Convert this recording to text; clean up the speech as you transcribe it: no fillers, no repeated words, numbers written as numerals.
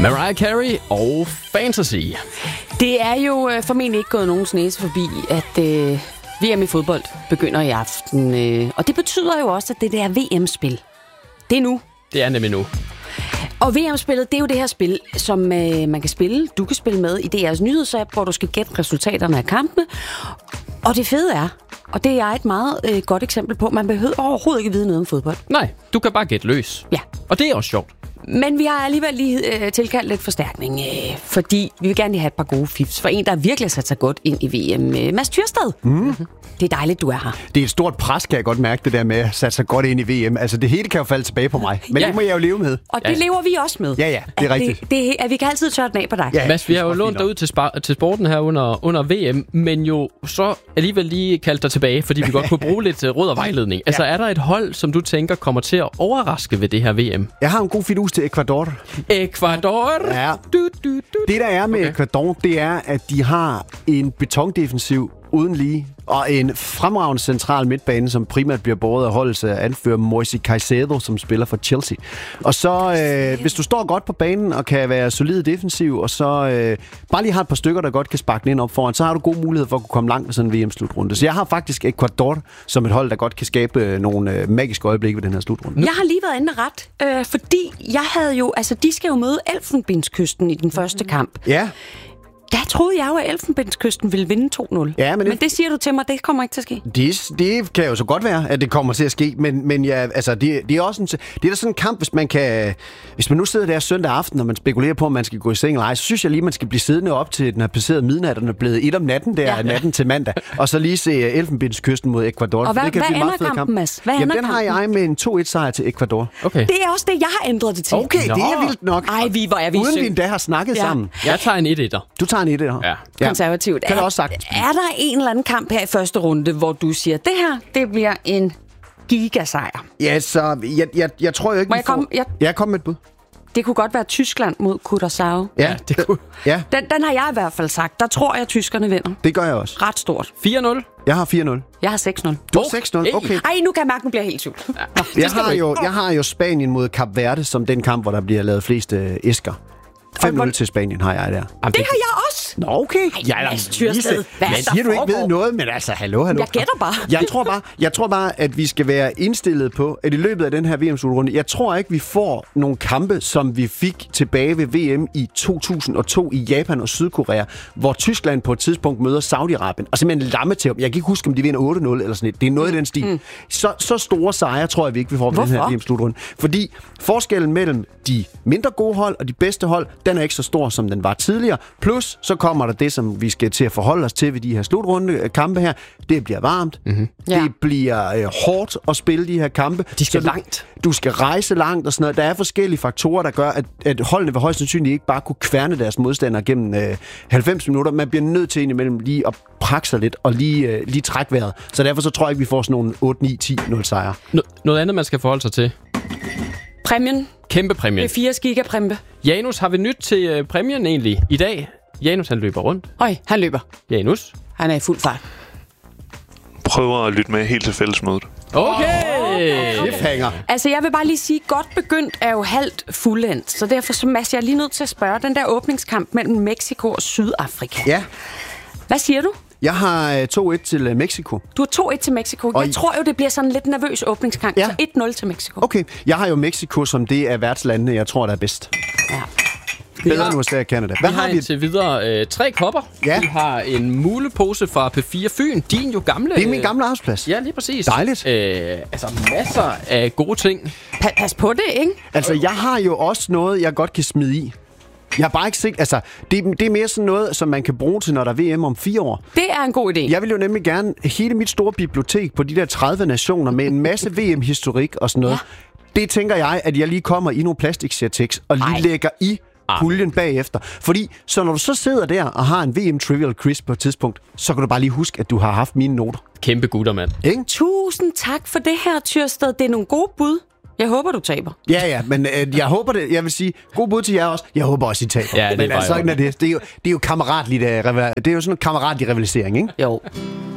Mariah Carey og Fantasy. Det er jo formentlig ikke gået nogens næse forbi, at VM i fodbold begynder i aften. Og det betyder jo også, at det der VM-spil, det er nu. Det er nemlig nu. Og VM-spillet, det er jo det her spil, som man kan spille. Du kan spille med i DR's nyhedsapp, hvor du skal gætte resultaterne af kampene. Og det fede er, og det er et meget godt eksempel på, man behøver overhovedet ikke vide noget om fodbold. Nej, du kan bare gætte løs. Ja. Og det er også sjovt. Men vi har alligevel lige tilkaldt lidt forstærkning, fordi vi vil gerne lige have et par gode fifs for en, der virkelig har sat sig godt ind i VM. Mads Tyrsted. Det er dejligt, du er her. Det er et stort pres, kan jeg godt mærke, det der med at sætte sig godt ind i VM. Altså, det hele kan jo falde tilbage på mig. Men det må jeg jo leve med. Og det lever vi også med. Ja, det er rigtigt. Vi kan altid tørre den af på dig. Ja, Mads, vi har jo lånt dig ud til sporten her under VM, men jo så alligevel lige kaldt dig tilbage, fordi vi godt kunne bruge lidt råd og vejledning. Altså, er der et hold, som du tænker kommer til at overraske ved det her VM? Jeg har en god fidus til Ecuador. Ecuador? Ja. Det, der er med Ecuador, det er, at de har en betondefensiv uden lige, og en fremragende central midtbane, som primært bliver båret af holdets anfører Moisés Caicedo, som spiller for Chelsea. Og så, hvis du står godt på banen og kan være solid defensiv, og så bare lige har et par stykker, der godt kan sparke den ind op foran, så har du god mulighed for at kunne komme langt med sådan en VM-slutrunde. Så jeg har faktisk Ecuador som et hold, der godt kan skabe nogle magiske øjeblikke ved den her slutrunde. Jeg har lige været inde ret, fordi jeg havde jo, altså de skal jo møde Elfenbenskysten i den første kamp. Ja. Der troede jeg jo, at Elfenbenskysten ville vinde 2-0. Ja, men det siger du til mig, det kommer ikke til at ske. Det kan jo så godt være, at det kommer til at ske, men ja, altså, det er også det er da sådan en kamp, hvis man nu sidder der søndag aften, og man spekulerer på, om man skal gå i seng eller ej, så synes jeg lige, man skal blive siddende op til den har passeret midnat, og den er blevet 1 om natten natten til mandag, og så lige se Elfenbenskysten mod Ecuador. Og hvad ender kampen, Mads? Jamen, den har jeg med en 2-1-sejr til Ecuador. Okay. Det er også det, jeg har ændret det til. Okay, det er vildt nok. Ej, hvor er vi uden vi endda har snakket sammen. Jeg tager en 1-1'er. Du tager en 1-1'er. Ja. Konservativt. Kan også sagtens. Er der en eller anden kamp her i første runde, hvor du siger, det her, det bliver en gigasejr? Ja, så jeg tror jo ikke, jeg kom med et bud. Det kunne godt være Tyskland mod Curaçao. Ja, det kunne. Ja. Den har jeg i hvert fald sagt. Der tror jeg, at tyskerne vinder. Det gør jeg også. Ret stort. 4-0? Jeg har 4-0. Jeg har 6-0. Du har 6-0? Okay. Ej, nu kan jeg mærke, nu bliver jeg helt tvivl. Jeg har jo Spanien mod Kap Verde som den kamp, hvor der bliver lavet flest æsker. 5-0 til Spanien har jeg der. Det har jeg også! Nå, okay. Mads Tyrsted. Hvad siger du ikke ved noget, men altså, hallo. Jeg gætter bare. Jeg tror bare, at vi skal være indstillet på, at i løbet af den her VM-slutrunde, jeg tror ikke, vi får nogle kampe, som vi fik tilbage ved VM i 2002 i Japan og Sydkorea, hvor Tyskland på et tidspunkt møder Saudi-Arabien, og simpelthen lamme til dem. Jeg kan ikke huske, om de vinder 8-0 eller sådan noget. Det er noget i den stil. Så store sejre tror jeg, vi ikke vi får ved den her VM-slutrunde. Fordi forskellen mellem de mindre gode hold og de bedste hold, den er ikke så stor, som den var tidligere. Plus, så kommer der det, som vi skal til at forholde os til ved de her slutrunde kampe her. Det bliver varmt. Det bliver hårdt at spille de her kampe. De skal langt. Du skal rejse langt og sådan noget. Der er forskellige faktorer, der gør, at holdene vil højst sandsynligt ikke bare kunne kværne deres modstandere gennem 90 minutter. Man bliver nødt til indimellem lige at prakke sig lidt og lige trække vejret. Så derfor så tror jeg ikke, vi får sådan nogle 8-9-10-0 sejre. Noget andet, man skal forholde sig til. Præmien. Kæmpe præmien. Det er 4 gigapræmie. Janus, har vi nyt til præmien egentlig i dag? Janus, han løber rundt. Han løber. Janus? Han er i fuld fart. Prøver at lytte med helt til fællesmødet. Okay! Cliffhanger. Altså, jeg vil bare lige sige, godt begyndt er jo halvt fuldendt. Så derfor så Mads, jeg er lige nødt til at spørge, den der åbningskamp mellem Mexico og Sydafrika. Ja. Hvad siger du? Jeg har 2-1 til Mexico. Du har 2-1 til Mexico. Jeg tror jo, det bliver sådan en lidt nervøs åbningskamp. Ja. Så 1-0 til Mexico. Okay. Jeg har jo Mexico som det af værtslandene, jeg tror, der er bedst. Ja. Bedre end USA og Canada. Hvad vi har indtil videre 3 kopper. Ja. Vi har en mulepose fra P4 Fyn. Din jo gamle... Det er min gamle arbejdsplads. Ja, lige præcis. Dejligt. Altså masser af gode ting. Pas på det, ikke? Altså, jeg har jo også noget, jeg godt kan smide i. Jeg har bare ikke set... Altså, det er mere sådan noget, som man kan bruge til, når der er VM om 4 år. Det er en god idé. Jeg vil jo nemlig gerne hele mit store bibliotek på de der 30 nationer med en masse VM-historik og sådan noget. Ja. Det tænker jeg, at jeg lige kommer i nogle plastiksertex og lige lægger i puljen bagefter. Fordi, så når du så sidder der og har en VM Trivial Quiz på et tidspunkt, så kan du bare lige huske, at du har haft mine noter. Kæmpe gutter, mand. Ikke? Tusind tak for det her, Tyrsted. Det er nogle gode bud. Jeg håber, du taber. Ja, men jeg håber det. Jeg vil sige, god bud til jer også. Jeg håber også, I taber. Ja, det men altså, det er jo kammeratligt. Det er jo sådan en kammeratlig rivalisering, ikke? Jo.